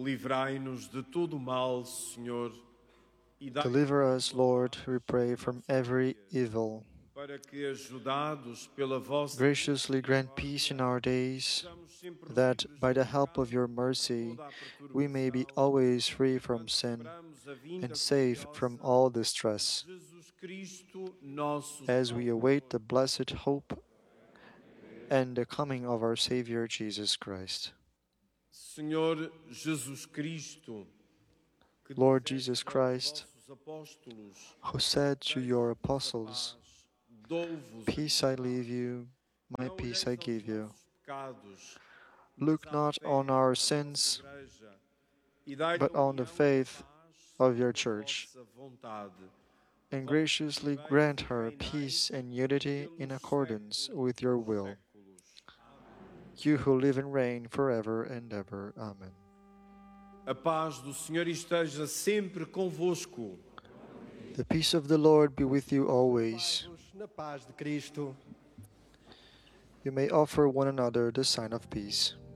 Livrai-nos de todo mal, Senhor, e dai-nos Deliver us, Lord, we pray, from every evil. para que, ajudados pela vossa Graciously grant peace in our days, sejamos sempre that livres by de the help pecado, of your mercy toda a we may be perturbação, always free from enquanto sin esperamos a vinda and safe from gloriosa all de distress, Jesus Cristo, nosso as we await Salvador. the blessed hope and the coming of our Savior Jesus Christ. Senhor Jesus Cristo, que Lord disseste Jesus aos Christ, vossos apóstolos, who said to your deixo-vos a apostles, paz, dou-vos a "Peace minha I leave paz. you, my Não peace olheis I aos give you. nossos pecados, mas Look à not fé on our da vossa sins, Igreja, e dai-lhe but a on the união e a faith paz of your segundo a church, vossa vontade. and Vós graciously viveis grant e her reinai peace and unity in pelos accordance séculos with your dos will. séculos. You who live and reign forever and ever. Amen. A paz do Senhor esteja sempre convosco. The peace of the Lord be with you always. Levai-vos na paz de Cristo. You may offer one another the sign of peace.